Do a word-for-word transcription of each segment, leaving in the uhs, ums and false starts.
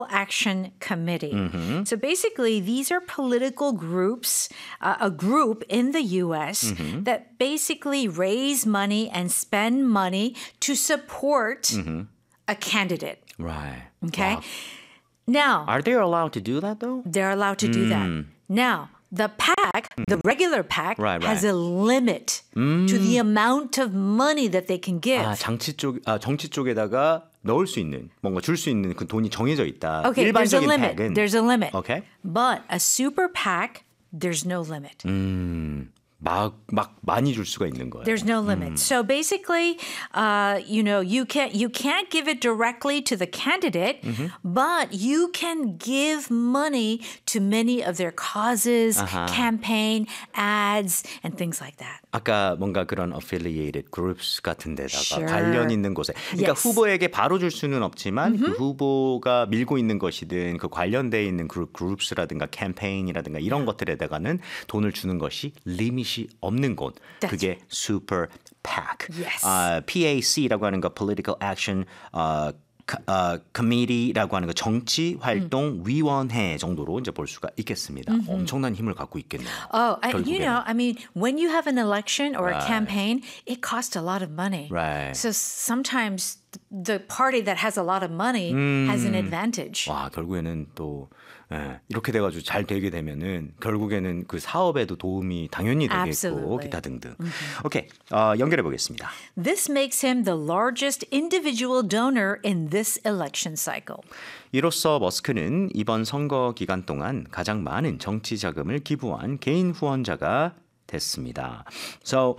Action Committee. Mm-hmm. So basically, these are political groups, uh, a group in the U S mm-hmm. that basically raise money and spend money to support mm-hmm. a candidate. Right. Okay. Wow. Now, are they allowed to do that though? They're allowed to do mm. that. Now, the PAC, mm. the regular PAC, right, right. has a limit mm. to the amount of money that they can give. 아, 장치 쪽, 아, 정치 쪽에다가 넣을 수 있는, 뭔가 줄 수 있는 그 돈이 정해져 있다. Okay, there's a 일반적인 limit. PAC은. There's a limit. Okay. But a super PAC, there's no limit. 음. 막, 막 많이 줄 수가 있는 거예요. There's no limit. 음. So basically, uh, you know, you can't you can't give it directly to the candidate, mm-hmm. but you can give money to many of their causes, uh-huh. campaign, ads, and things like that. 아까 뭔가 그런 affiliated groups 같은 데다가 Sure. 관련 있는 곳에. 그러니까 yes. 후보에게 바로 줄 수는 없지만 mm-hmm. 그 후보가 밀고 있는 것이든 그 관련되어 있는 그룹, 그룹스라든가 캠페인이라든가 이런 것들에다가는 돈을 주는 것이 리밋이 없는 곳. That's 그게 right. super PAC. Yes. Uh, PAC라고 하는 거 Political Action uh, Uh, committee라고 하는 거 정치 활동 음. 위원회 정도로 이제 볼 수가 있겠습니다. Mm-hmm. 엄청난 힘을 갖고 있겠네요. Oh, and you know, I mean, when you have an election or right. a campaign, it costs a lot of money. Right. So sometimes the party that has a lot of money 음. has an advantage. 와, 결국에는 또 예, 이렇게 돼가지고 잘 되게 되면은 결국에는 그 사업에도 도움이 당연히 되겠고 Absolutely. 기타 등등. Mm-hmm. 오케이, 어, 연결해 보겠습니다. This makes him the largest individual donor in this election cycle. 이로써 머스크는 이번 선거 기간 동안 가장 많은 정치 자금을 기부한 개인 후원자가 됐습니다. So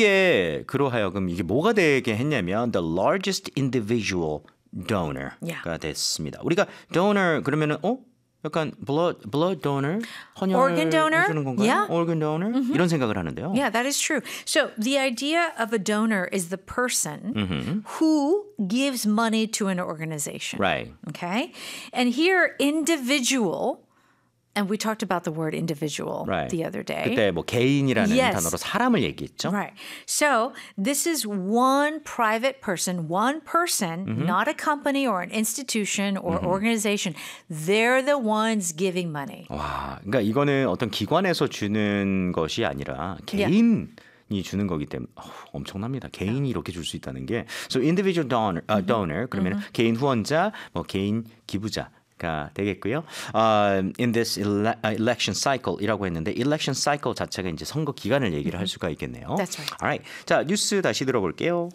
이게 그로하여금 이게 뭐가 되게 했냐면 the largest individual donor가 yeah. 됐습니다. 우리가 donor 그러면은 어? 약간 blood blood donor, 헌혈 organ donor, 해주는 건가요? yeah. organ donor mm-hmm. 이런 생각을 하는데요. Yeah, that is true. So the idea of a donor is the person mm-hmm. who gives money to an organization. Right. Okay, and here individual. And we talked about the word individual right. the other day. 그때 뭐 개인이라는 yes. 단어로 사람을 얘기했죠. Right. So this is one private person, one person, mm-hmm. not a company or an institution or mm-hmm. organization. They're the ones giving money. 와, 그러니까 이거는 어떤 기관에서 주는 것이 아니라 개인. Yeah. 이 주는 거기 때문에 어, 엄청납니다. 개인이 이렇게 줄 수 있다는 게. So individual donor, uh, donor 그러면 mm-hmm. 개인 후원자, 뭐 개인 기부자. 가 되겠고요. Uh, in this ele- election cycle이라고 했는데 election cycle 자체가 이제 선거 기간을 얘기를 할 수가 있겠네요. That's right. Alright. 자, 뉴스 다시 들어볼게요.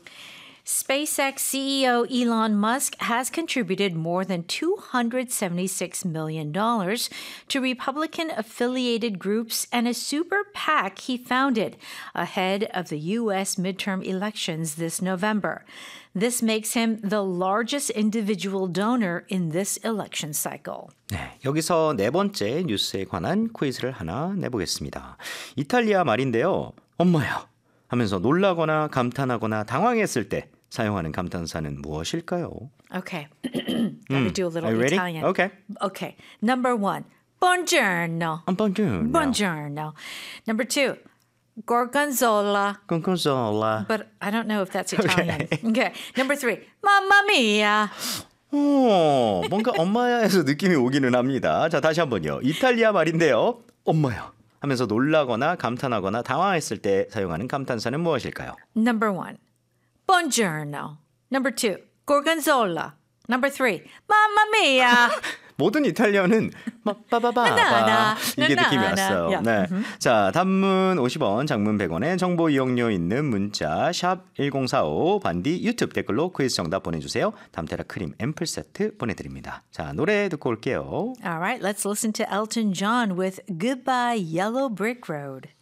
SpaceX C E O Elon Musk has contributed more than two hundred seventy-six million dollars to Republican-affiliated groups and a super PAC he founded ahead of the U S midterm elections this November. This makes him the largest individual donor in this election cycle. 네, 여기서 네 번째 뉴스에 관한 퀴즈를 하나 내보겠습니다. 이탈리아 말인데요. 엄마야 하면서 놀라거나 감탄하거나 당황했을 때 사용하는 감탄사는 무엇일까요? Okay. Gotta do a little Are you ready? Italian. Okay. Okay. Number one, buongiorno. Buongiorno. Buongiorno. Number two, gorgonzola. Gorgonzola. But I don't know if that's Italian. Okay. okay. Number three, mamma mia. 오, 뭔가 엄마야에서 느낌이 오기는 합니다. 자, 다시 한번요. 이탈리아 말인데요. 엄마야 하면서 놀라거나 감탄하거나 당황했을 때 사용하는 감탄사는 무엇일까요? Number one, buongiorno. Number two, gorgonzola. Number three, mamma mia. 모든 이탈리아는 빠바바바 이게 느낌이 왔어요. Yeah. 네. Mm-hmm. 자, 단문 오십 원, 장문 백 원의 정보 이용료 있는 문자 샵 일공사오 반디 유튜브 댓글로 퀴즈 정답 보내주세요. 담테라 크림 앰플 세트 보내드립니다. 자, 노래 듣고 올게요. All right, let's listen to Elton John with Goodbye Yellow Brick Road.